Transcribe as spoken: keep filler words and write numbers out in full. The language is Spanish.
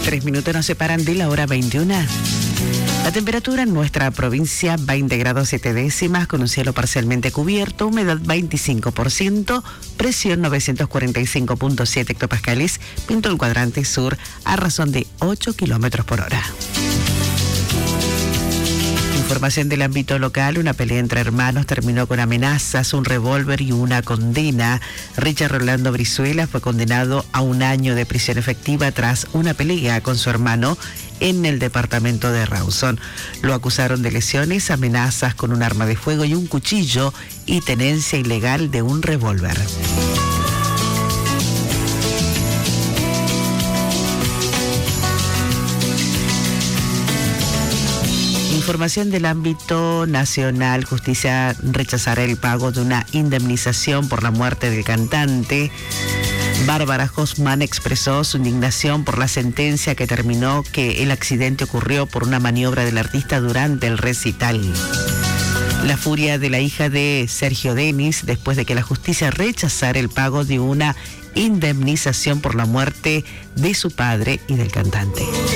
Tres minutos nos separan de la hora veintiuno. La temperatura en nuestra provincia, veinte grados siete décimas, con un cielo parcialmente cubierto, humedad veinticinco por ciento, presión novecientos cuarenta y cinco punto siete hectopascales, viento el cuadrante sur a razón de ocho kilómetros por hora. Información del ámbito local, una pelea entre hermanos terminó con amenazas, un revólver y una condena. Richard Rolando Brizuela fue condenado a un año de prisión efectiva tras una pelea con su hermano en el departamento de Rawson. Lo acusaron de lesiones, amenazas con un arma de fuego y un cuchillo y tenencia ilegal de un revólver. Información del ámbito nacional, justicia rechazará el pago de una indemnización por la muerte del cantante. Bárbara Hoffman expresó su indignación por la sentencia que determinó que el accidente ocurrió por una maniobra del artista durante el recital. La furia de la hija de Sergio Denis después de que la justicia rechazara el pago de una indemnización por la muerte de su padre y del cantante.